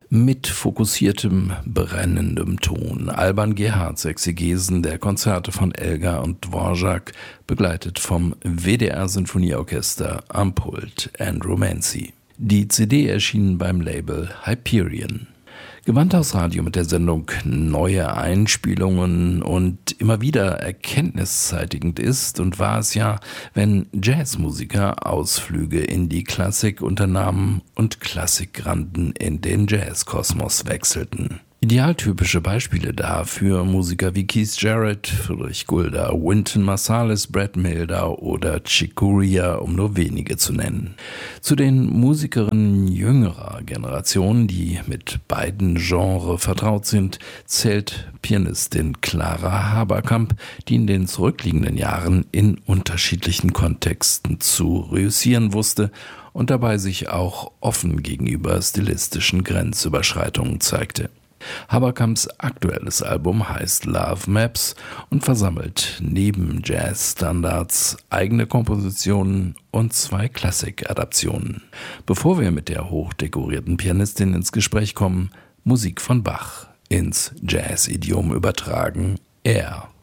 Mit fokussiertem, brennendem Ton. Alban Gerhards Exegesen der Konzerte von Elgar und Dvorak, begleitet vom WDR Sinfonieorchester am Pult Andrew Mancy. Die CD erschien beim Label Hyperion. Gewandhausradio mit der Sendung Neue Einspielungen und immer wieder erkenntniszeitigend ist und war es ja, wenn Jazzmusiker Ausflüge in die Klassik unternahmen und Klassikgranden in den Jazzkosmos wechselten. Idealtypische Beispiele dafür Musiker wie Keith Jarrett, Friedrich Gulda, Wynton Marsalis, Brad Mehldau oder Chick Corea, um nur wenige zu nennen. Zu den Musikerinnen jüngerer Generation, die mit beiden Genres vertraut sind, zählt Pianistin Clara Haberkamp, die in den zurückliegenden Jahren in unterschiedlichen Kontexten zu reüssieren wusste und dabei sich auch offen gegenüber stilistischen Grenzüberschreitungen zeigte. Haberkamps aktuelles Album heißt Love Maps und versammelt neben Jazzstandards eigene Kompositionen und 2 Klassikadaptionen. Bevor wir mit der hochdekorierten Pianistin ins Gespräch kommen, Musik von Bach ins Jazz-Idiom übertragen, Air.